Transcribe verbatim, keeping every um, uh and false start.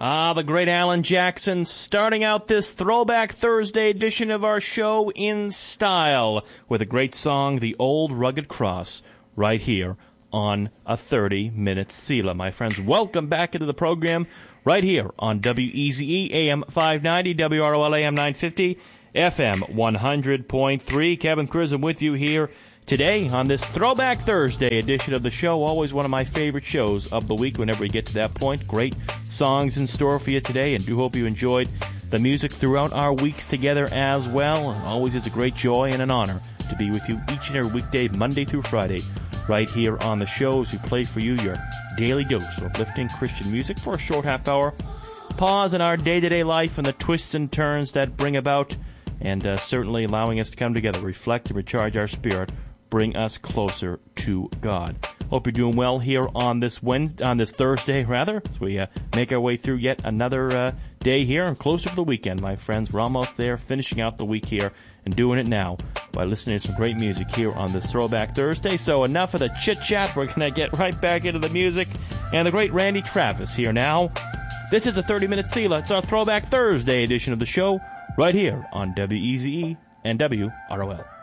Ah, the great Alan Jackson, starting out this Throwback Thursday edition of our show in style with a great song, The Old Rugged Cross, right here on a thirty-minute Selah. My friends, welcome back into the program right here on W E Z E, A M five ninety, W R O L A M nine fifty, F M one hundred point three. Kevin Crism with you here today on this Throwback Thursday edition of the show. Always one of my favorite shows of the week whenever we get to that point. Great songs in store for you today, and do hope you enjoyed the music throughout our weeks together as well. Always is a great joy and an honor to be with you each and every weekday, Monday through Friday, right here on the show as we play for you your daily dose of uplifting Christian music for a short half hour. Pause in our day-to-day life and the twists and turns that bring about, and uh, certainly allowing us to come together, reflect, and recharge our spirit, bring us closer to God. Hope you're doing well here on this Wednesday, on this Thursday, rather, as we uh, make our way through yet another uh, day here and closer to the weekend, my friends. We're almost there, finishing out the week here and doing it now by listening to some great music here on this Throwback Thursday. So enough of the chit-chat. We're going to get right back into the music. And the great Randy Travis here now. This is a thirty-minute Selah. It's our Throwback Thursday edition of the show right here on W E Z E and W R O L.